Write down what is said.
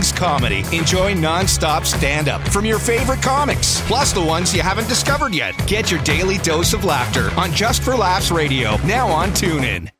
King's Comedy. Enjoy non-stop stand-up from your favorite comics, plus the ones you haven't discovered yet. Get your daily dose of laughter on Just for Laughs Radio, now on TuneIn.